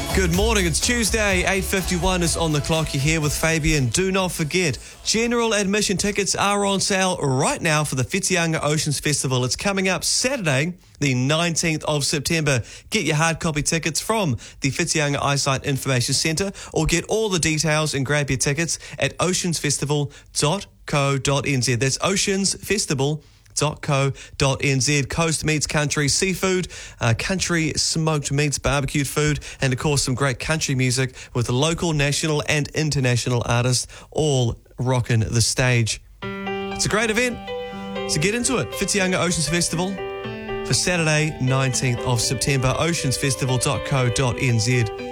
Good morning, it's Tuesday, 8:51 is on the clock. You're here with Fabian. Do not forget, general admission tickets are on sale right now for the Whitianga Oceans Festival. It's coming up Saturday, the 19th of September. Get your hard copy tickets from the Whitianga Eyesight Information Centre or get all the details and grab your tickets at oceansfestival.co.nz. That's oceansfestival.co.nz. Coast meets country seafood, country smoked meats, barbecued food, and of course some great country music with local, national and international artists all rocking the stage. It's a great event, so get into it. Whitianga Oceans Festival for Saturday 19th of September, oceansfestival.co.nz.